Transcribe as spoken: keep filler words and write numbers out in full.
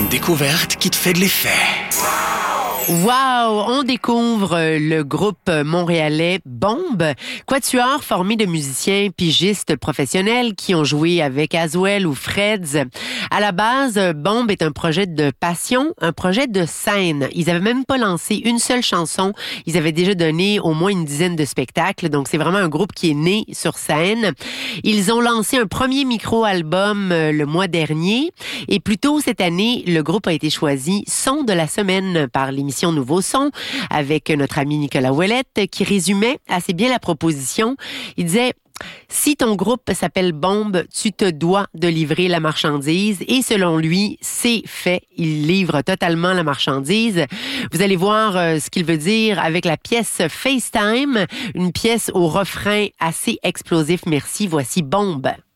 découverte qui te fait de l'effet. Wow! On découvre le groupe montréalais Bombe, quatuor formé de musiciens pigistes professionnels qui ont joué avec Aswell ou Freds. À la base, Bombe est un projet de passion, un projet de scène. Ils avaient même pas lancé une seule chanson. Ils avaient déjà donné au moins une dizaine de spectacles. Donc, c'est vraiment un groupe qui est né sur scène. Ils ont lancé un premier micro-album le mois dernier. Et plus tôt cette année, le groupe a été choisi son de la semaine par l'émission Nouveau Son avec notre ami Nicolas Ouellette qui résumait assez bien la proposition. Il disait: si ton groupe s'appelle Bombe, tu te dois de livrer la marchandise. Et selon lui, c'est fait. Il livre totalement la marchandise. Vous allez voir euh, ce qu'il veut dire avec la pièce FaceTime, une pièce au refrain assez explosif. Merci, voici Bombe.